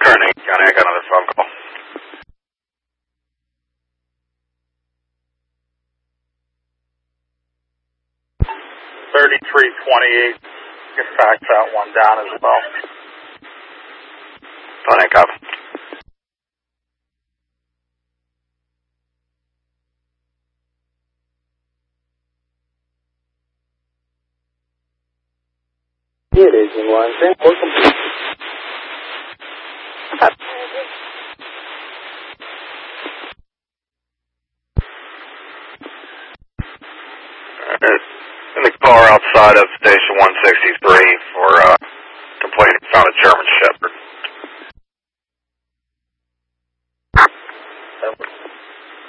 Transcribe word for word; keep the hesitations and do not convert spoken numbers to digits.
Turning, County, I got another phone call. thirty-three twenty-eight. You can fax that one down as well. Tony, copy. It is in line. Transport complete. In the car outside of Station one sixty-three for uh, complaining found a German ship.